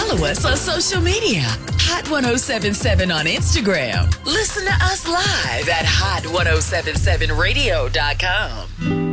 Follow us on social media. Hot 1077 on Instagram. Listen to us live at hot1077radio.com.